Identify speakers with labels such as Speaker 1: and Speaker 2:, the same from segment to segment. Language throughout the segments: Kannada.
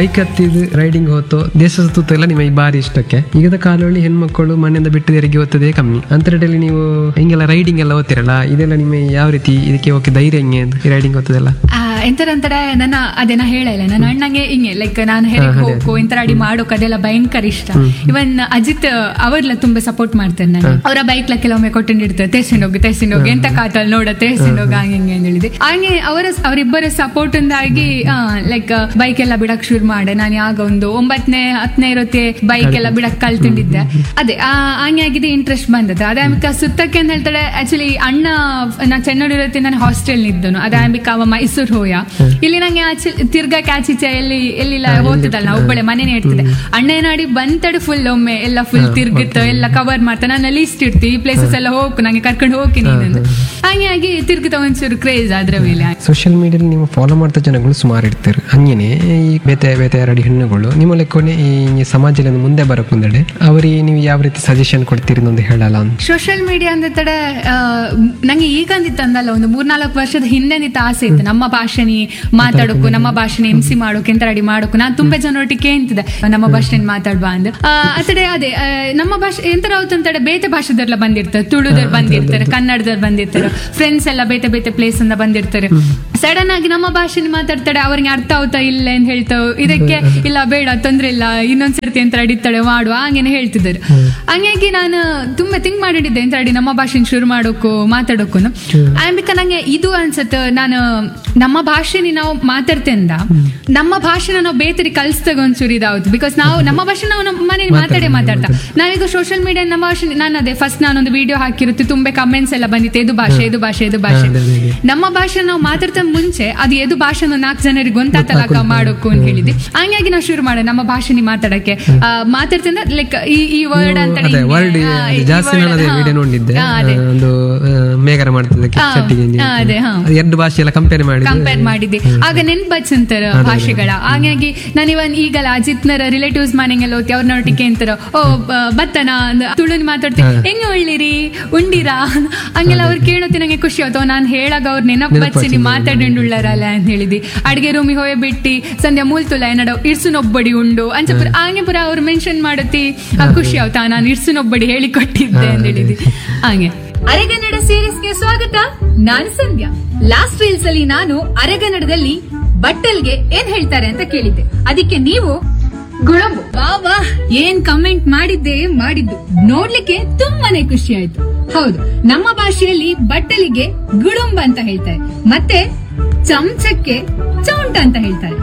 Speaker 1: ಬೈಕ್ ಹತ್ತಿದ್ದು ರೈಡಿಂಗ್ ಹೋತು ದೇಶ ಸುತ್ತ ಎಲ್ಲ ನಿಮಗೆ ಬಾರಿ ಇಷ್ಟಕ್ಕೆ. ಈಗದ ಕಾಲದಲ್ಲಿ ಹೆಣ್ಮಕ್ಕಳು ಮನೆಯಿಂದ ಬಿಟ್ಟು ತೆರಿಗೆ ಓದ್ತದೆ ಕಮ್ಮಿ. ಅಂತರಲ್ಲಿ ನೀವು ಹಿಂಗೆಲ್ಲ ರೈಡಿಂಗ್ ಎಲ್ಲ ಓದ್ತಿರಲ್ಲ, ಇದೆಲ್ಲ ನಿಮಗೆ ಯಾವ ರೀತಿ ಇದಕ್ಕೆ ಓಕೆ ಧೈರ್ಯ ಹೆಂಗೆ ರೈಡಿಂಗ್ ಓದ್ತದಲ್ಲ?
Speaker 2: ಎಂತರಂತಡೆ ನನ್ನ ಅದೇನ ಹೇಳಲ್ಲ, ನನ್ನ ಅಣ್ಣಂಗೆ ಹಿಂಗೆ ಲೈಕ್ ನಾನು ಹೆರಿಗೆ ಹೋಗು ಇಂತರ ಅಡಿ ಮಾಡೋಕ್ ಅದೆಲ್ಲ ಭಯಂಕರ ಇಷ್ಟ. ಇವನ್ ಅಜಿತ್ ಅವ್ರೆಲ್ಲ ತುಂಬಾ ಸಪೋರ್ಟ್ ಮಾಡ್ತಾರೆ ನಾನು. ಅವರ ಬೈಕ್ ಲ ಕೆಲವೊಮ್ಮೆ ಕೊಟ್ಟಿರ್ತಾರೆ, ತೇರ್ಸಿಂಡೋಗಿ ಎಂತ ಕಾತಲ್ ನೋಡ ತೇರ್ಸಿಂಡೋಗಿ ಹಂಗೆ ಹಿಂಗೆ ಅಂತ ಹೇಳಿದೆ. ಹಂಗೆ ಅವರಿಬ್ಬರ ಸಪೋರ್ಟ್ ಇಂದಾಗಿ ಲೈಕ್ ಬೈಕ್ ಎಲ್ಲ ಬಿಡಕ್ ಶುರು ಮಾಡೆ. ನಾನು ಆಗ ಒಂದು 9ನೇ 10ನೇ ಇರುತ್ತೆ ಬೈಕ್ ಎಲ್ಲ ಬಿಡಕ್ ಕಲ್ತಿದ್ದೆ. ಅದೇ ಹಂಗೆ ಆಗಿದೆ, ಇಂಟ್ರೆಸ್ಟ್ ಬಂದದ್ದು. ಅದೇ ಆಂಬಿಕ ಸುತ್ತಕ್ಕೆ ಅಂತ ಹೇಳ್ತಾಳೆ. ಆಕ್ಚುಲಿ ಅಣ್ಣ ನಾ ಚೆನ್ನೂರು ಇರುತ್ತೆ, ನಾನು ಹಾಸ್ಟೆಲ್ ನಿದ್ದನು. ಅದೇ ಆಂಬಿಕ ಅವ ಮೈಸೂರು ಹೋಯ. ಇಲ್ಲಿ ನಂಗೆ ತಿರ್ಗಾಕ್ ಆಚೀಚೆ ಎಲ್ಲಿಲ್ಲ ಹೋಗ್ತಿದ್ದಲ್ಲ, ನಾವು ಒಬ್ಬಳೆ ಮನೇನೆ ಇರ್ತದೆ. ಅಣ್ಣ ಏನಾಡಿ ಬಂತಡೆ ಫುಲ್ ಒಮ್ಮೆ ಎಲ್ಲ ಫುಲ್ ತಿರ್ಗಿತ್ತು, ಎಲ್ಲ ಕವರ್ ಮಾಡ್ತಾ ನಾನು ಲೀಸ್ಟ್ ಇರ್ತಿ ಈ ಪ್ಲೇಸಸ್ ಎಲ್ಲ ಹೋಗು ನಂಗೆ ಕರ್ಕೊಂಡು ಹೋಗಿ ನೀನು. ಹಾಗೆ ಆಗಿ ತಿರ್ಗಿತ ಒಂಚೂರು ಕ್ರೇಜ್ ಅದ್ರ ಮೇಲೆ.
Speaker 1: ಸೋಷಿಯಲ್ ಮೀಡಿಯಾದಲ್ಲಿ ನೀವು ಫಾಲೋ ಮಾಡ್ತಾ ಜನಗಳು ಸುಮಾರು ಇರ್ತಾರೆ. ಹಂಗೇನೆ ಈ ಬೇತೆ ಎರಡು ಹೆಣ್ಣುಗಳು ನಿಮ್ಮ ಲೆಕ್ಕನೆ ಈ ಸಮಾಜದಲ್ಲಿ ಮುಂದೆ ಬರಕ್ ಮುಂದೆ ಅವರಿಗೆ ನೀವು ಯಾವ ರೀತಿ ಸಜೆಷನ್ ಕೊಡ್ತೀರಿ ಅಂತ ಹೇಳಲ್ಲ?
Speaker 2: ಸೋಷಿಯಲ್ ಮೀಡಿಯಾ ಅಂದತಡೆ ನಂಗೆ ಈಗ ಅಂದಿತ್ತು ಅಂದಲ್ಲ, ಒಂದು 3-4 ವರ್ಷದ ಹಿಂದೆ ಆಸೆ ಇತ್ತು ನಮ್ಮ ಭಾಷೆನಿ ಮಾತಾಡೋಕು, ನಮ್ಮ ಭಾಷೆನ MC ಮಾಡೋಕೆ ಎಂತ ರೆಡಿ ಮಾಡೋಕು. ನಾನು ತುಂಬಾ ಜನರೊಟ್ಟಿಗೆ ಕೇಳ್ತಿದ್ದೆ ನಮ್ಮ ಭಾಷೆ ಮಾತಾಡ್ಬಾ ಅಂದ್. ಅದೇ ನಮ್ಮ ಭಾಷೆ ಎಂತರ ಅಂತಡೆ ಬೇತೆ ಭಾಷೆದೆಲ್ಲ ಬಂದಿರ್ತಾರೆ, ತುಳುದರ್ ಬಂದಿರ್ತಾರೆ, ಕನ್ನಡದವ್ರು ಬಂದಿರ್ತಾರೆ, ಫ್ರೆಂಡ್ಸ್ ಎಲ್ಲ ಬೇತೆ ಪ್ಲೇಸ್ ಇಂದ ಬಂದಿರ್ತಾರೆ. ಸಡನ್ ಆಗಿ ನಮ್ಮ ಭಾಷೆನ ಮಾತಾಡ್ತಾಳೆ, ಅವ್ರಿಗೆ ಅರ್ಥ ಆಗುತ್ತಾ ಇಲ್ಲ ಅಂತ ಹೇಳ್ತಾವ್. ಇದಕ್ಕೆ ಇಲ್ಲ ಬೇಡ ತೊಂದ್ರೆ ಇಲ್ಲ ಇನ್ನೊಂದ್ಸರ್ತಿ ಅಂತ ಅಡಿತಾಳೆ ಮಾಡುವ ಹಂಗೇನೆ ಹೇಳ್ತಿದ್ದಾರೆ. ಹಂಗಾಗಿ ನಾನು ತುಂಬಾ ಥಿಂಕ್ ಮಾಡಿದ್ದೆ ಎಂತ ಅಡಿ ನಮ್ಮ ಭಾಷೆನ ಶುರು ಮಾಡೋಕು ಮಾತಾಡೋಕು. ಆಂಬಿಕ ನಂಗೆ ಇದು ಅನ್ಸತ್ತೆ, ನಾನು ನಮ್ಮ ಭಾಷೆನಿ ನಾವು ಮಾತಾಡ್ತೇಂದ ನಮ್ಮ ಭಾಷೆನ ನಾವು ಬೇತರಿ ಕಲ್ಸ್ದಾಗ ಒಂಚೂರು ಇದಾಗುತ್ತೆ. ಬಿಕಾಸ್ ನಾವು ನಮ್ಮ ಭಾಷೆ ನಾವು ನಮ್ಮ ಮನೆ ಮಾತಾಡ್ತಾ ನಾವೀಗ ಸೋಷಿಯಲ್ ಮೀಡಿಯಾ ನಮ್ಮ ಭಾಷೆ ನಾನು ಅದೇ ಫಸ್ಟ್ ನಾನೊಂದು ವಿಡಿಯೋ ಹಾಕಿರುತ್ತೆ, ತುಂಬಾ ಕಮೆಂಟ್ಸ್ ಎಲ್ಲ ಬಂದಿತ್ತು, ಇದು ಭಾಷೆ ನಮ್ಮ ಭಾಷೆ ನಾವು ಮಾತಾಡ್ತಾ ಮುಂಚೆ ಅದು ಎದು ಭಾಷೆ 4 ಜನರಿಗೆ ಗೊತ್ತಾತಲಕ ಮಾಡೋಕು ಅಂತ ಹೇಳಿದ್ವಿ. ಹಂಗಾಗಿ ನಾವು ಶುರು ಮಾಡ ನಮ್ಮ ಭಾಷೆನಿ ಮಾತಾಡಕ್ಕೆ ಮಾತಾಡ್ತಿಂದ ಲೈಕ್ ಈ ವರ್ಡ್ ಅಂತ
Speaker 1: ಎರಡು ಭಾಷೆ ಎಲ್ಲ ಕಂಪೇರ್
Speaker 2: ಮಾಡಿದ್ದೆ. ಆಗ ನೆನ್ಪಂತಾರ ಭಾಷೆಗಳ. ಹಾಗಾಗಿ ನಾನು ಈಗಲ್ಲ ಅಜಿತ್ನರ ರಿಲೇಟಿವ್ಸ್ ಮನೆಗೆಲ್ಲ ಹೋಗ್ತಿ ಅವ್ರನ್ನೊಟ್ಟಿಗೆ ಅಂತಾರ ಓ ಬತ್ತನ ತುಳುನಿ ಮಾತಾಡ್ತೀನಿ ಹೆಂಗೆ ಒಳ್ಳಿರಿ ಉಂಡಿರಾ ಹಂಗೆಲ್ಲ ಅವ್ರು ಕೇಳೋತಿ ನಂಗೆ ಖುಷಿ ಆಯ್ತು. ನಾನು ಹೇಳಾಗ ಅವ್ರು ನೆನಪು ಬಚ್ಚಿ ಮಾತಾಡಿಂಡುಳ್ಳಾರಲ್ಲ ಅಂತ ಹೇಳಿದಿ. ಅಡ್ಗೆ ರೂಮಿಗೆ ಹೋಗಿ ಬಿಟ್ಟಿ ಸಂಧ್ಯಾ ಮೂಲ್ತುಲ ಏನಡ ಇರ್ಸುನೊಬ್ಬಡಿ ಉಂಡು ಅಂಚಪುರ ಹಂಗೆ ಪುರ ಅವ್ರು ಮೆನ್ಷನ್ ಮಾಡತಿ ಖುಷಿ ಆಯ್ತಾ ನಾನು ಇರ್ಸುನೊಬ್ಬಡಿ ಹೇಳಿಕೊಟ್ಟಿದ್ದೆ ಅಂತ ಹೇಳಿದಿ. ಹಾಗೆ ಅರೆಗನ್ನಡ ಸೀರೀಸ್ಗೆ ಸ್ವಾಗತ. ನಾನು ಸಂಧ್ಯಾ. ಲಾಸ್ಟ್ ರೀಲ್ಸ್ ಅಲ್ಲಿ ನಾನು ಅರೆಗನ್ನಡದಲ್ಲಿ ಬಟ್ಟಲ್ಗೆ ಏನ್ ಹೇಳ್ತಾರೆ ಅಂತ ಕೇಳಿದ್ದೆ. ಅದಕ್ಕೆ ನೀವು ಗುಳಂಬು ವಾ ಏನ್ ಕಮೆಂಟ್ ಮಾಡಿದ್ದು ನೋಡ್ಲಿಕ್ಕೆ ತುಂಬಾನೇ ಖುಷಿ ಆಯ್ತು. ಹೌದು, ನಮ್ಮ ಭಾಷೆಯಲ್ಲಿ ಬಟ್ಟಲಿಗೆ ಗುಳುಂಬ ಅಂತ ಹೇಳ್ತಾರೆ, ಮತ್ತೆ ಚಮಚಕ್ಕೆ ಚೌಂಟ ಅಂತ ಹೇಳ್ತಾರೆ.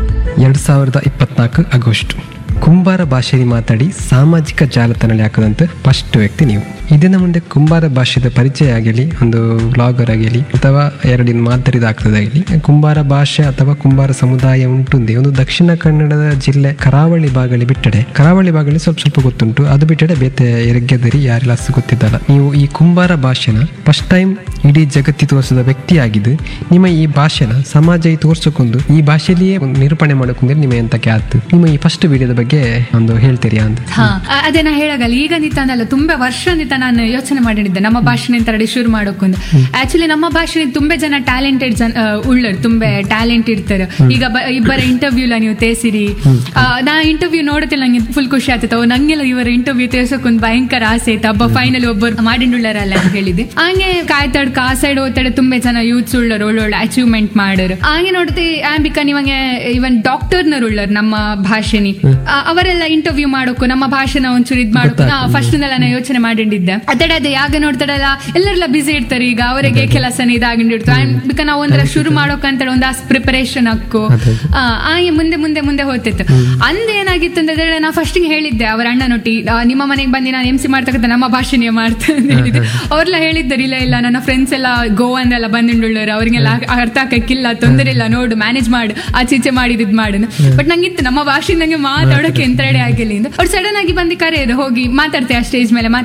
Speaker 1: 2024 ಆಗಸ್ಟ್ ಕುಂಬಾರ ಭಾಷೆಯಲ್ಲಿ ಮಾತಾಡಿ ಸಾಮಾಜಿಕ ಜಾಲತಾಣದಲ್ಲಿ ಹಾಕದಂತ ಫಸ್ಟ್ ವ್ಯಕ್ತಿ ನೀವು. ಇದನ್ನ ಮುಂದೆ ಕುಂಬಾರ ಭಾಷೆದ ಪರಿಚಯ ಆಗಲಿ, ಒಂದು ವ್ಲಾಗರ್ ಆಗಲಿ ಅಥವಾ ಎರಡಿನ ಮಾತಾಡಿದ ಆಗ್ತದಾಗಲಿ, ಕುಂಬಾರ ಭಾಷೆ ಅಥವಾ ಕುಂಬಾರ ಸಮುದಾಯ ಉಂಟುಂದೆ ಒಂದು ದಕ್ಷಿಣ ಕನ್ನಡದ ಜಿಲ್ಲೆ ಕರಾವಳಿ ಭಾಗದಲ್ಲಿ ಬಿಟ್ಟಡೆ, ಕರಾವಳಿ ಭಾಗದಲ್ಲಿ ಸ್ವಲ್ಪ ಗೊತ್ತುಂಟು, ಅದು ಬಿಟ್ಟಡೆ ಬೇತೆ ಎರಗ್ಗೆದರಿ ಯಾರೆಲ್ಲ ಅಷ್ಟು ಗೊತ್ತಿದ್ದಲ್ಲ. ನೀವು ಈ ಕುಂಬಾರ ಭಾಷೆನ ಫಸ್ಟ್ ಟೈಮ್ ಇಡೀ ಜಗತ್ತಿ ತೋರಿಸಿದ ವ್ಯಕ್ತಿ ಆಗಿದ್ದು, ನಿಮ್ಮ ಈ ಭಾಷೆನ ಸಮಾಜ ತೋರ್ಸಕ್ಕೊಂದು ಈ ಭಾಷೆಯಲ್ಲಿಯೇ ನಿರೂಪಣೆ ಮಾಡೋಕೊಂಡ್ರೆ ನಿಮ್ಮ ಎಂತಕ್ಕೆ ಆಯ್ತು? ನಿಮ್ಮ ಈ ಫಸ್ಟ್ ವಿಡಿಯೋದ ಬಗ್ಗೆ ಒಂದು ಹೇಳ್ತೀರಿ ಅಂತ?
Speaker 2: ಅದೇ ನಾ ಹೇಳಾಗಲ್ಲ, ಈಗ ನಿಂತಲ್ಲ ತುಂಬಾ ವರ್ಷ ನಿಂತ ನಾನು ಯೋಚನೆ ಮಾಡಿದ್ದೆ ನಮ್ಮ ಭಾಷೆ ರೆಡಿ ಶುರು ಮಾಡೋಕೊಂದು. ಆಕ್ಚುಲಿ ನಮ್ಮ ಭಾಷೆ ತುಂಬಾ ಜನ ಟ್ಯಾಲೆಂಟೆಡ್ ಉಳ್ಳರು, ತುಂಬಾ ಟ್ಯಾಲೆಂಟ್ ಇರ್ತಾರೆ. ಈಗ ಇಬ್ಬರ ಇಂಟರ್ವ್ಯೂಲ ನೀವು ತೇಸಿರಿ, ನಾ ಇಂಟರ್ವ್ಯೂ ನೋಡುತ್ತಿಲ್ಲ ನಂಗೆ ಫುಲ್ ಖುಷಿ ಆಗ್ತೈತೆ. ನಂಗೆಲ್ಲ ಇವರ ಇಂಟರ್ವ್ಯೂ ತೇರ್ಸೋಕೊಂದು ಭಯಂಕರ ಆಸೆ ಐತೆ. ಹಬ್ಬ ಫೈನಲ್ ಒಬ್ಬರು ಮಾಡಿಂಡುಳ್ಳಾರಲ್ಲ ಅಂತ ಹೇಳಿದ್ದೆ. ಹಂಗೆ ಕಾಯ್ತಾಡ್ ಆ ಸೈಡ್ ಓದ್ತಾಡೆ ತುಂಬಾ ಜನ ಯೂತ್ಸ್ ಉಳ್ಳರು, ಒಳ್ಳೊಳ್ಳೆ ಅಚೀವ್ಮೆಂಟ್ ಮಾಡೋರು. ಹಂಗೆ ನೋಡ್ತಿ ಆಂಬಿಕಾ ನಿಮಗೆ ಇವನ್ ಡಾಕ್ಟರ್ನರ್ ಉಳ್ಳರು ನಮ್ಮ ಭಾಷೆನಿ, ಅವರೆಲ್ಲ ಇಂಟರ್ವ್ಯೂ ಮಾಡೋಕು ನಮ್ಮ ಭಾಷೆನ ಒಂಚೂರು ಇದ್ ಮಾಡೋಕು ಫಸ್ಟ್ ನಾನು ಯೋಚನೆ ಮಾಡಿದ್ದೆ. ಅದೇ ಯಾಗ ನೋಡ್ತಾಡಲ್ಲ ಎಲ್ಲರೆಲ್ಲ ಬಿಸಿ ಇರ್ತಾರೆ, ಈಗ ಅವರಿಗೆ ಕೆಲಸನ ಇದಾಗಿರ್ತು. ಬಿಕಾ ನಾವು ಒಂದರ ಶುರು ಮಾಡೋಕಂತ ಒಂದು ಪ್ರಿಪರೇಷನ್ ಹಾಕು ಹಾಗೆ ಮುಂದೆ ಹೋಗ್ತಿತ್ತು. ಅಂದೇನಾಗಿತ್ತು ಅಂತಂದ್ರೆ ನಾ ಫಸ್ಟ್ ಹೇಳಿದ್ದೆ ಅವರ ಅಣ್ಣನೊಟ್ಟಿ, ನಿಮ್ಮ ಮನೆಗೆ ಬಂದು ನಾನು MC ಮಾಡ್ತಕ್ಕಂಥ ನಮ್ಮ ಭಾಷೆನೇ ಮಾಡ್ತೇನೆ ಅಂತ ಹೇಳಿದ್ದೆ. ಅವ್ರೆಲ್ಲ ಹೇಳಿದ್ದಾರೆ ಇಲ್ಲ ನನ್ನ ಫ್ರೆಂಡ್ಸ್ ಎಲ್ಲ ಗೋವಾನೆಲ್ಲ ಬಂದಿಂಡುಳ್ಳರು, ಅವ್ರಿಗೆಲ್ಲ ಅರ್ಥ ಹಾಕಕ್ಕಿಲ್ಲ, ತೊಂದರೆ ಇಲ್ಲ, ನೋಡು ಮ್ಯಾನೇಜ್ ಮಾಡು, ಆಚೀಚೆ ಮಾಡಿದ್ ಮಾಡು. ಬಟ್ ನಂಗಿತ್ತು ನಮ್ಮ ಭಾಷೆ ನಂಗೆ ಮಾತಾಡೋಕೆ ಎಂತ ರೆಡಿ ಆಗಿಲ್ಲ. ಅವ್ರು ಸಡನ್ ಆಗಿ ಬಂದು ಕರೆಯೋದು, ಹೋಗಿ ಮಾತಾಡ್ತೇವೆ ಸ್ಟೇಜ್ ಮೇಲೆ ಮಾತಾಡ್ತೇವೆ ಅಂತ.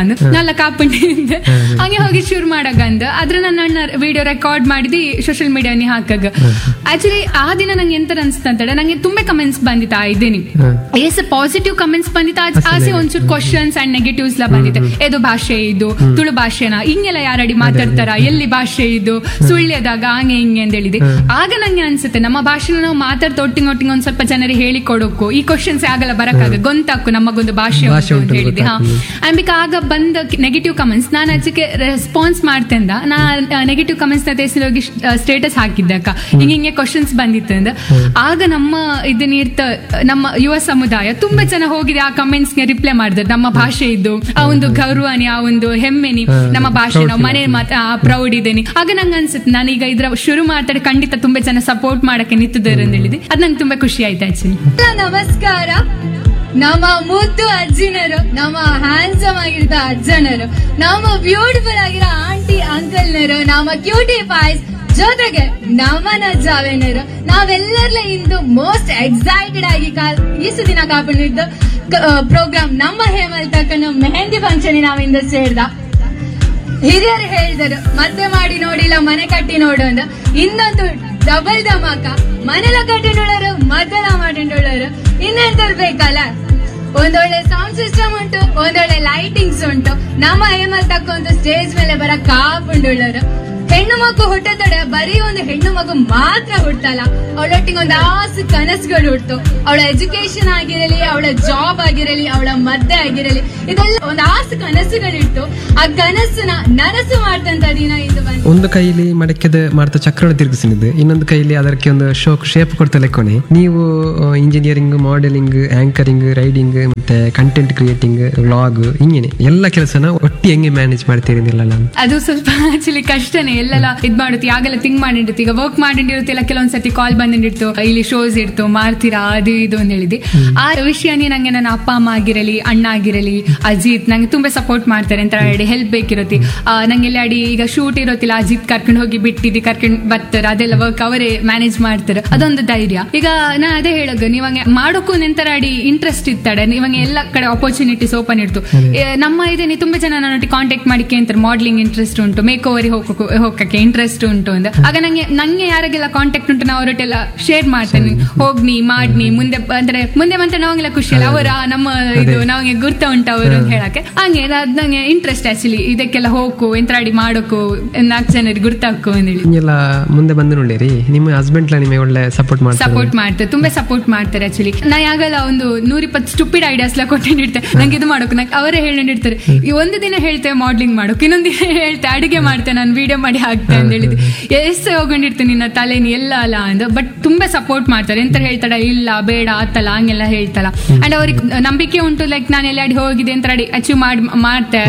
Speaker 2: ಅಂದ್ ನಾಲ್ಕ ಕಾಪುಂಡಿಂದ ಹಂಗೆ ಹೋಗಿ ಶುರು ಮಾಡಗಂದ್ ಅದ್ರ ನನ್ನ ಅಣ್ಣ ವಿಡಿಯೋ ರೆಕಾರ್ಡ್ ಮಾಡಿದಿ ಸೋಷಿಯಲ್ ಮೀಡಿಯಾನಿ ಹಾಕಾಗ. ಆಕ್ಚುಲಿ ಆ ದಿನ ನಂಗೆ ಎಂತ ಅನ್ಸ್ತಂತಡೆ, ನಂಗೆ ತುಂಬಾ ಕಮೆಂಟ್ಸ್ ಬಂದಿತ್ತ ಇದೇನಿ ಎಸ್ ಪಾಸಿಟಿವ್ ಕಮೆಂಟ್ಸ್ ಬಂದಿತ್ತ, ಆಸೆ ಒಂಚೂರು ಕ್ವಶನ್ಸ್ ಅಂಡ್ ನೆಗೆಟಿವ್ಸ್ ಲ ಬಂದಿತ್ತೆ. ಇದು ಭಾಷೆ ಇದು ತುಳು ಭಾಷೆನ ಹಿಂಗೆಲ್ಲ ಯಾರಡಿ ಮಾತಾಡ್ತಾರ, ಎಲ್ಲಿ ಭಾಷೆ ಇದು ಸುಳ್ಳ್ಯದಾಗ ಹಂಗೆ ಹಿಂಗೆ ಅಂತ ಹೇಳಿದೆ. ಆಗ ನಂಗೆ ಅನ್ಸುತ್ತೆ ನಮ್ಮ ಭಾಷೆನ ನಾವು ಮಾತಾಡ್ತಾ ಒಟ್ಟಿಗೆ ಒಂದ್ ಸ್ವಲ್ಪ ಜನರಿಗೆ ಹೇಳಿಕೊಡೋಕು, ಈ ಕ್ವಶನ್ಸ್ ಆಗಲ್ಲ ಬರಕಾಗ ಗೊಂತಾಕು ನಮಗೊಂದು ಭಾಷೆ ಅಂತ ಹೇಳಿದೆ. ಅಂಬಿಕ ಆಗ ಬಂದ ನೆಗೆಟಿವ್ ಕಮೆಂಟ್ಸ್ ನಾನು ಅದಕ್ಕೆ ರೆಸ್ಪಾನ್ಸ್ ಮಾಡ್ತಂದ, ನಾ ನೆಗೆಟಿವ್ ಕಮೆಂಟ್ಸ್ ನ ತೆಗೆಸಿ ಹೋಗಿ ಸ್ಟೇಟಸ್ ಹಾಕಿದ್ದಕ್ಕ ಹಿಂಗೆ ಕ್ವಶನ್ಸ್ ಬಂದಿತ್ತು ಅಂದ. ಆಗ ನಮ್ಮ ಇದನ್ನಿರ್ತ ನಮ್ಮ ಯುವ ಸಮುದಾಯ ತುಂಬಾ ಜನ ಹೋಗಿದೆ ಆ ಕಮೆಂಟ್ಸ್ ಗೆ ರಿಪ್ಲೈ ಮಾಡಿದ್ರು. ನಮ್ಮ ಭಾಷೆ ಇದ್ದು ಆ ಒಂದು ಗೌರವನಿ, ಆ ಒಂದು ಹೆಮ್ಮೆನಿ, ನಮ್ಮ ಭಾಷೆ ನಾವು ಮನೆ ಪ್ರೌಡ್ ಇದೇನಿ. ಆಗ ನಂಗೆ ಅನ್ಸುತ್ತೆ ನಾನೀಗ ಇದ್ರ ಶುರು ಮಾಡ್ತಾರೆ ಖಂಡಿತ ತುಂಬಾ ಜನ ಸಪೋರ್ಟ್ ಮಾಡಕ್ಕೆ ನಿಂತಿದ್ದಾರೆ ಅಂತ ಹೇಳಿದೆ. ಅದ್ ನಂಗೆ ತುಂಬಾ ಖುಷಿ ಆಯ್ತು ಆಕ್ಚುಲಿ.
Speaker 3: ನಮಸ್ಕಾರ. ನಮ್ಮ ಮುದ್ದು ಅಜ್ಜಿನರು, ನಮ್ಮ ಹ್ಯಾಂಡ್ಸಮ್ ಆಗಿರೋ ಅಜ್ಜನರು, ನಮ್ಮ ಬ್ಯೂಟಿಫುಲ್ ಆಗಿರೋ ಆಂಟಿ ಅಂಕಲ್ನರು, ನಮ್ಮ ಕ್ಯೂಟಿ ಪಾಯ್ಸ್ ಜೊತೆಗೆ ನಮ್ಮನ ಜಾವೇನರು, ನಾವೆಲ್ಲರಲ್ಲ ಇಂದು ಮೋಸ್ಟ್ ಎಕ್ಸೈಟೆಡ್ ಆಗಿ ಇಷ್ಟು ದಿನ ಕಾಪಾಡಿದ್ದು ಪ್ರೋಗ್ರಾಮ್ ನಮ್ಮ ಹೇಮಲ್ತಕ್ಕನ ಮೆಹಂದಿ ಫಂಕ್ಷನ್ ನಾವಿಂದ ಸೇರ್ದ. ಹಿರಿಯರು ಹೇಳಿದರು ಮತ್ತೆ ಮಾಡಿ ನೋಡಿಲ್ಲ ಮನೆ ಕಟ್ಟಿ ನೋಡು ಅಂತ. ಇನ್ನೊಂದು ಡಬಲ್ ಧಮಾಕ, ಮನೆಲ ಕಟ್ಟಿನೋಳರು ಮದ್ದಲ ಮಾಡಿನೋಳರು ಇನ್ನೆಂತಿರ್ಬೇಕಲ್ಲ. ಒಂದೊಳ್ಳೆ ಸೌಂಡ್ ಸಿಸ್ಟಮ್ ಉಂಟು, ಒಂದೊಳ್ಳೆ ಲೈಟಿಂಗ್ಸ್ ಉಂಟು. ನಮ್ಮ ಹೇಮಲ್ತಕ್ಕ ಒಂದು ಸ್ಟೇಜ್ ಮೇಲೆ ಬರ ಕಾಪುಂಡುಳ್ಳರು. ಹೆಣ್ಣು ಮಗು ಹುಟ್ಟತಡೆ ಬರೀ ಒಂದು ಹೆಣ್ಣು ಮಗು ಮಾತ್ರ ಹುಟ್ಟಲ್ಲ, ಅವಳೊಟ್ಟಿಗೆ ಒಂದು ಆಸೆ ಕನಸುಗಳು ಹುಟ್ಟು. ಅವಳ ಎಜುಕೇಶನ್ ಆಗಿರಲಿ, ಅವಳ ಜಾಬ್ ಆಗಿರಲಿ, ಅವಳ ಮದ್ದೆ ಆಗಿರಲಿ, ಇದೆಲ್ಲ ಒಂದು ಆಸೆ ಕನಸುಗಳಿಟ್ಟು ಆ ಕನಸನ್ನ ನನಸು ಮಾಡ್ತಂತ ದಿನ ಇದು ಬಂತು.
Speaker 1: ಒಂದು ಕೈಲಿ ಮಡಕೆದ ಮಾಡ್ತಾ ಚಕ್ರ ತಿರುಗಿಸಿದ್ದು, ಇನ್ನೊಂದು ಕೈಲಿ ಅದಕ್ಕೆ ಒಂದು ಶೇಪ್ ಕೊಡ್ತಾ ಲೆಕ್ಕೊನೆ. ನೀವು ಇಂಜಿನಿಯರಿಂಗ್, ಮಾಡೆಲಿಂಗ್, ಆಂಕರಿಂಗ್, ರೈಡಿಂಗ್ ಮತ್ತೆ ಕಂಟೆಂಟ್ ಕ್ರಿಯೇಟಿಂಗ್, ವ್ಲಾಗ್ ಹಿಂಗೇನೆ ಎಲ್ಲ ಕೆಲಸನ ಒಟ್ಟಿ ಹೆಂಗೆ ಮ್ಯಾನೇಜ್ ಮಾಡ್ತೀರಿ?
Speaker 2: ಅದು ಸ್ವಲ್ಪ ಆಕ್ಚುಲಿ ಕಷ್ಟನೇ. ಎಲ್ಲೆಲ್ಲ ಇದ್ ಮಾಡುತ್ತೆ, ಆಗೆಲ್ಲ ಥಿಂಕ್ ಮಾಡಿರ್ತಿ, ಈಗ ವರ್ಕ್ ಮಾಡಿರ್ತಿಲ್ಲ, ಕೆಲವೊಂದ್ಸತಿ ಕಾಲ್ ಬಂದಿರ್ತು, ಇಲ್ಲಿ ಶೋಸ್ ಇರ್ತು, ಮಾಡ್ತೀರಾ ಅದು ಇದು ಅಂತ ಹೇಳಿದೆ. ಆ ವಿಷಯನೇ ನಂಗೆ ನನ್ನ ಅಪ್ಪ ಅಮ್ಮ ಆಗಿರಲಿ, ಅಣ್ಣ ಆಗಿರಲಿ, ಅಜಿತ್ ನಂಗೆ ತುಂಬಾ ಸಪೋರ್ಟ್ ಮಾಡ್ತಾರೆ ಅಂತ ಹೇಳಿ ಹೆಲ್ಪ್ ಬೇಕಿರುತ್ತೆ. ನಂಗೆ ಎಲ್ಲ ಅಡಿ ಈಗ ಶೂಟ್ ಇರೋತಿಲ್ಲ, ಅಜಿತ್ ಕರ್ಕೊಂಡು ಹೋಗಿ ಬಿಟ್ಟಿದ್ದು ಕರ್ಕೊಂಡು ಬರ್ತಾರೆ, ಅದೆಲ್ಲ ವರ್ಕ್ ಅವರೇ ಮ್ಯಾನೇಜ್ ಮಾಡ್ತಾರೆ, ಅದೊಂದು ಧೈರ್ಯ. ಈಗ ನಾ ಅದೇ ಹೇಳೋದು, ನೀವಂಗೆ ಮಾಡೋಕ್ಕೂ ನಿಂತರ ಅಡಿ ಇಂಟ್ರೆಸ್ಟ್ ಇರ್ತಾಳೆ, ನೀವಂಗೆ ಎಲ್ಲ ಕಡೆ ಆಪರ್ಚುನಿಟೀಸ್ ಓಪನ್ ಇರ್ತು. ನಮ್ಮ ಇದೇನಿ ತುಂಬಾ ಜನ ನನ್ನೊಟ್ಟಿಗೆ ಕಾಂಟ್ಯಾಕ್ಟ್ ಮಾಡಿಕೆ ಅಂತಾರೆ, ಮಾಡ್ಲಿಂಗ್ ಇಂಟ್ರೆಸ್ಟ್ ಉಂಟು, ಮೇಕ್ ಓವರ್ ಹೋಗಕ್ಕೆ ಇಂಟ್ರೆಸ್ಟ್ ಉಂಟು ಅಂತ. ಆಗ ನಂಗೆ ಯಾರಿಗೆಲ್ಲ ಕಾಂಟ್ಯಾಕ್ಟ್ ಉಂಟು ನಾವು ಅವರೊಟ್ಟೆಲ್ಲ ಶೇರ್ ಮಾಡ್ತೇನೆ, ಹೋಗ್ನಿ ಮಾಡ್ನಿ ಮುಂದೆ ಅಂದ್ರೆ ಮುಂದೆ ಬಂತ ನಾವಂಗೆಲ್ಲ ಖುಷಿ ಅಲ್ಲ, ಅವರ ನಮ್ಮ ಇದು ನಮಗೆ ಗುರ್ತ ಉಂಟು ಅವರು ಅಂತ ಹೇಳಕ್ಕೆ. ಹಂಗೆ ಅದ್ ನಂಗೆ ಇಂಟ್ರೆಸ್ಟ್ ಆಕ್ಚುಲಿ, ಇದಕ್ಕೆಲ್ಲ ಹೋಗು ಎಂತ್ರಾಡಿ ಮಾಡೋಕು, 4 ಜನರಿಗೆ ಗುರ್ತಾಕು ಅಂತೇಳಿ.
Speaker 1: ಮುಂದೆ ಬಂದು ನೋಡಿರಿ ನಿಮ್ಮ ಹಸ್ಬೆಂಡ್ ನಿಮಗೆ ಒಳ್ಳೆ ಸಪೋರ್ಟ್
Speaker 2: ಮಾಡ್ತಾರೆ, ತುಂಬಾ ಸಪೋರ್ಟ್ ಮಾಡ್ತಾರೆ ಆಕ್ಚುಲಿ. ನಾ ಯಾಗಲ್ಲ ಒಂದು 120 ಸ್ಟುಪಿಡ್ ಐಡಿಯಾಸ್ ಎಲ್ಲ ಕೊಟ್ಟಿರ್ತಾರೆ, ನಂಗೆ ಇದು ಮಾಡೋಕು, ನಂಗೆ ಅವರೇ ಹೇಳಿರ್ತಾರೆ. ಈ ಒಂದು ದಿನ ಹೇಳ್ತೇವೆ ಮಾಡ್ಲಿಂಗ್ ಮಾಡೋಕೆ, ಇನ್ನೊಂದು ದಿನ ಹೇಳ್ತೇವೆ ಅಡುಗೆ ಮಾಡ್ತೇನೆ, ನಾನು ವಿಡಿಯೋ ಮಾಡಿ ಹಾಕ್ತೆ ಅಂತ ಹೇಳಿದ್ದೆ. ಎಷ್ಟು ಹೋಗೊಂಡಿರ್ತೇನೆ ನಿನ್ನ ತಲೆನಿ ಎಲ್ಲ ಅಲ್ಲ ಅಂದ. ಬಟ್ ತುಂಬಾ ಸಪೋರ್ಟ್ ಮಾಡ್ತಾರೆ. ಎಂತ ಹೇಳ್ತಾಳ, ಇಲ್ಲ ಬೇಡ ಆತಲ್ಲ ಹಂಗೆಲ್ಲ ಹೇಳ್ತಲ್ಲ. ಅಂಡ್ ಅವ್ರಿಗೆ ನಂಬಿಕೆ ಉಂಟು, ಲೈಕ್ ನಾನು ಎಲ್ಲಾಡಿ ಹೋಗಿದೆ ಅಂತ ಅಚೀವ್ ಮಾಡೇ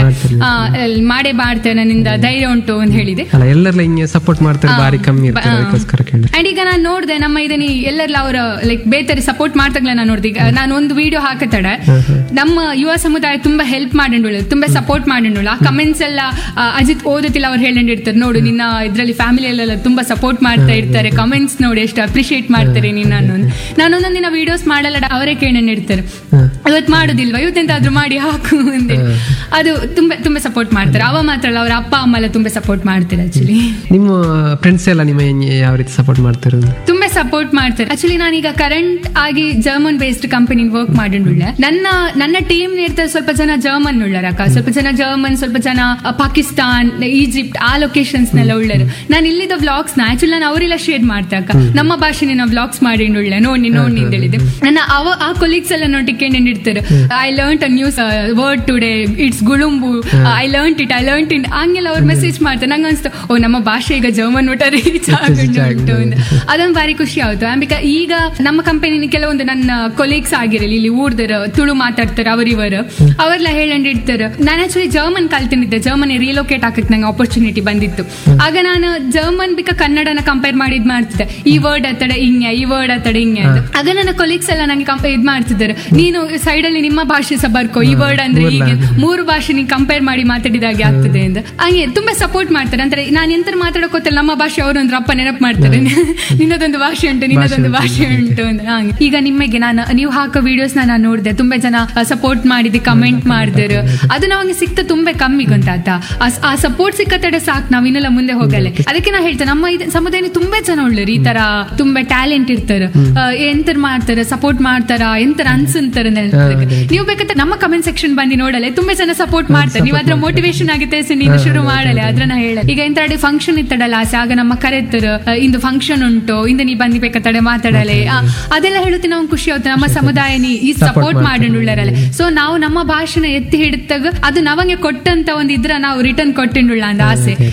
Speaker 2: ಮಾಡ್ತೇವೆ, ನನ್ನಿಂದ ಧೈರ್ಯ ಉಂಟು ಅಂತ ಹೇಳಿದೆ.
Speaker 1: ಸಪೋರ್ಟ್ ಮಾಡ್ತಾರೆ, ಬಾರಿ ಕಮ್ಮಿ.
Speaker 2: ಅಂಡ್ ಈಗ ನಾನು ನೋಡ್ದೆ ನಮ್ಮ ಇದನ್ನ ಎಲ್ಲೆಲ್ಲ ಅವರ ಲೈಕ್ ಬೇತಾರೆ ಸಪೋರ್ಟ್ ಮಾಡ್ತಾಗಲ್ಲ. ನಾನು ನೋಡ್ದೆ, ಈಗ ನಾನು ಒಂದು ವಿಡಿಯೋ ಹಾಕತಡೆ, ನಮ್ಮ ಯುವ ಸಮುದಾಯ ತುಂಬಾ ಹೆಲ್ಪ್ ಮಾಡಿಂಡು, ತುಂಬಾ ಸಪೋರ್ಟ್ ಮಾಡಿಂಡು. ಆ ಕಮೆಂಟ್ಸ್ ಎಲ್ಲ ಅಜಿತ್ ಓದುತ್ತಿಲ್ಲ ಅವ್ರು ಹೇಳಿರ್ತಾರೆ, ನೋಡು ನಿನ್ನ ಇದ್ರಲ್ಲಿ ಫ್ಯಾಮಿಲಿಯಲ್ಲೆಲ್ಲ ತುಂಬಾ ಸಪೋರ್ಟ್ ಮಾಡ್ತಾ ಇರ್ತಾರೆ, ಕಮೆಂಟ್ಸ್ ನೋಡಿ ಎಷ್ಟು ಅಪ್ರಿಶಿಯೇಟ್ ಮಾಡ್ತಾರೆ ನೀನು. ನಾನೊಂದೊಂದು ದಿನ ವಿಡಿಯೋಸ್ ಮಾಡಲ್ಲ, ಅವರೇ ಕೇಳಿರ್ತಾರೆ, ಇವತ್ತು ಮಾಡುದಿಲ್ವಾ, ಇವತ್ತೆಂತಾದ್ರೂ ಮಾಡಿ ಹಾಕು ಅಂತೇಳಿ. ಅದು ತುಂಬಾ ತುಂಬಾ ಸಪೋರ್ಟ್ ಮಾಡ್ತಾರೆ. ಅವ ಮಾತ್ರ ಅಲ್ಲ, ಅವ್ರ ಅಪ್ಪ ಅಮ್ಮ ಎಲ್ಲ ತುಂಬಾ ಸಪೋರ್ಟ್ ಮಾಡ್ತಾರೆ ಆಕ್ಚುಲಿ.
Speaker 1: ನಿಮ್ಮ ಫ್ರೆಂಡ್ಸ್ ಎಲ್ಲ ನಿಮ್ಮ ಯಾವ ರೀತಿ ಸಪೋರ್ಟ್ ಮಾಡ್ತಾರೆ?
Speaker 2: ತುಂಬಾ ಸಪೋರ್ಟ್ ಮಾಡ್ತಾರೆ ಆಕ್ಚುಲಿ. ನಾನೀಗ ಕರೆಂಟ್ ಆಗಿ ಜರ್ಮನ್ ಬೇಸ್ಡ್ ಕಂಪನಿ ವರ್ಕ್ ಮಾಡಿಂಡುಳ್ಳೆ. ನನ್ನ ಟೀಮ್ ಇರ್ತದೆ ಸ್ವಲ್ಪ ಜನ ಜರ್ಮನ್ ಉಳ್ಳರಕ್ಕ, ಸ್ವಲ್ಪ ಜನ ಜರ್ಮನ್, ಸ್ವಲ್ಪ ಜನ ಪಾಕಿಸ್ತಾನ್, ಈಜಿಪ್ಟ್ ಆ ಲೊಕೇಶನ್ಸ್ ನೆಲ್ಲ ಉಳ್ಳರು. ನಾನು ಇಲ್ಲಿದ್ದ ವ್ಲಾಗ್ಸ್ ನ ಆಕ್ಚುಲಿ ನಾನು ಅವರೆಲ್ಲ ಶೇರ್ ಮಾಡ್ತೆ ಅಕ್ಕ, ನಮ್ಮ ಭಾಷೆನ ನಾವು ವ್ಲಾಗ್ಸ್ ಮಾಡಿಂಡುಳ್ಳೆ, ನೋಡಿ ಅಂತ ಹೇಳಿದೆ. ನನ್ನ ಆ ಕೊಲೀಗ್ಸ್ ಎಲ್ಲ ನೋಟಿಗೆ ಇರ್ತಾರೆ, I learn a news word today, it's ಗುಳುಂಬು, I learn it ಹಂಗೆಲ್ಲ ಅವ್ರು ಮೆಸೇಜ್ ಮಾಡ್ತಾರೆ. ನಂಗೆ ಅನ್ಸ್ತು, ಓ ನಮ್ಮ ಭಾಷೆ ಈಗ ಜರ್ಮನ್ ಊಟ ರೀಚ್ ಆಗುಂಟು. ಅದೊಂದು ಬಾರಿ ಖುಷಿ ಆಯ್ತು. ಬಿಕಾ ಈಗ ನಮ್ಮ ಕಂಪನಿ ಕೆಲವೊಂದು ನನ್ನ ಕೊಲೀಗ್ಸ್ ಆಗಿರಲಿ, ಇಲ್ಲಿ ಊರ್ದರ ತುಳು ಮಾತಾಡ್ತಾರೆ, ಅವರೆಲ್ಲ ಹೇಳಿರ್ತಾರೆ. ನಾನು ಆಕ್ಚುಲಿ ಜರ್ಮನ್ ಕಲ್ತಿದ್ದೆ, ಜರ್ಮನಿ ರೀಲೋಕೇಟ್ ಹಾಕಕ್ಕೆ ನಂಗೆ ಆಪರ್ಚುನಿಟಿ ಬಂದಿತ್ತು. ಆಗ ನಾನು ಜರ್ಮನ್ ಬಿಕ ಕನ್ನಡನ ಕಂಪೇರ್ ಮಾಡಿ ಇದ್ ಮಾಡ್ತಿದ್ದೆ, ಈ ವರ್ಡ್ ಅತ್ತಡೆ ಹಿಂಗೆ, ಈ ವರ್ಡ್ ಅತ್ತಡೆ ಹಿಂಗೆ ಅಂತ. ಆಗ ನನ್ನ ಕೊಲೀಗ್ಸ್ ಎಲ್ಲ ನಂಗೆ ಇದ್ ಮಾಡ್ತಿದ್ದಾರೆ, ನೀನು ಸೈಡ್ ಅಲ್ಲಿ ನಿಮ್ಮ ಭಾಷೆ ಸಹ ಬರ್ಕೋ, ಈ ವರ್ಡ್ ಅಂದ್ರೆ ಹೀಗೆ 3 ಭಾಷೆ ನೀನು ಕಂಪೇರ್ ಮಾಡಿ ಮಾತಾಡಿದಾಗೆ ಆಗ್ತದೆ ಅಂತ. ಹಂಗೆ ತುಂಬಾ ಸಪೋರ್ಟ್ ಮಾಡ್ತಾರೆ. ಅಂದ್ರೆ ನಾನು ಎಂತ ಮಾತಾಡೋಕೋತಲ್ಲ ನಮ್ಮ ಭಾಷೆ ಅವರೊಂದು ಅಪ್ಪ ನೆನಪು ಮಾಡ್ತಾರೆ, ನಿನ್ನದೊಂದು ಭಾಷೆ ಭಾಷೆ ಉಂಟು, ನಿನ್ನದೊಂದು ಭಾಷೆ ಉಂಟು ಅಂತ. ಹಾಗೆ ಈಗ ನಿಮಗೆ ನೀವು ಹಾಕೋ ವಿಡಿಯೋಸ್ ನಾನು ನೋಡಿದೆ, ತುಂಬಾ ಜನ ಸಪೋರ್ಟ್ ಮಾಡಿದ್ದು, ಕಮೆಂಟ್ ಮಾಡಿದ್ರು. ಅದು ನಮಗೆ ಸಿಕ್ತ ತುಂಬಾ ಕಮ್ಮಿ ಗೊತ್ತಾತ. ಆ ಸಪೋರ್ಟ್ ಸಿಕ್ಕತ್ತಡೆ ಸಾಕು, ನಾವ್ ಇನ್ನೆಲ್ಲ ಮುಂದೆ ಹೋಗಲ್ಲ. ಅದಕ್ಕೆ ನಾ ಹೇಳ್ತೇನೆ, ನಮ್ಮ ಸಮುದಾಯ ತುಂಬಾ ಜನ ಉಳ್ಳರು ಈ ತರ ತುಂಬಾ ಟ್ಯಾಲೆಂಟ್ ಇರ್ತಾರೆ, ಎಂತರ ಮಾಡ್ತಾರೆ, ಸಪೋರ್ಟ್ ಮಾಡ್ತಾರ, ಎಂತರ ಅನ್ಸಂತಾರೆ. ನೀವು ಬೇಕಾದ್ರೆ ನಮ್ಮ ಕಮೆಂಟ್ ಸೆಕ್ಷನ್ ಬಂದು ನೋಡಲ್ಲ, ತುಂಬಾ ಜನ ಸಪೋರ್ಟ್ ಮಾಡ್ತಾರೆ. ನೀವು ಅದ್ರ ಮೋಟಿವೇಶನ್ ಆಗುತ್ತೆ, ನೀನು ಶುರು ಮಾಡಲ್ಲ ಅದ್ರ ನಾ ಹೇಳ. ಈಗ ಎಂತ ಫಂಕ್ಷನ್ ಇತ್ತಡಲ್ಲ ಆಸೆ, ಆಗ ನಮ್ಮ ಕರೆತರು, ಇಂದು ಫಂಕ್ಷನ್ ಉಂಟು, ಇಂದು ನೀ ಬಂದಿ ಬೇಕಾದ್ರೆ ಮಾತಾಡಲೆ, ಅದೆಲ್ಲ ಹೇಳುತ್ತೆ ನಾವು ಖುಷಿ ಆಗುತ್ತೆ. ನಮ್ಮ ಸಮುದಾಯ ಈ ಸಪೋರ್ಟ್ ಮಾಡಿರಲ್ಲ. ಸೊ ನಾವು ನಮ್ಮ ಭಾಷೆನ ಎತ್ತಿ ಹಿಡಿದಾಗ ಅದು ನಮಗೆ ಕೊಟ್ಟಂತ ಒಂದು ಇದ್ರ ನಾವು ರಿಟರ್ನ್ ಕೊಟ್ಟಿಂಡುಳ್ಳ ಅಂತ ಆಸೆ.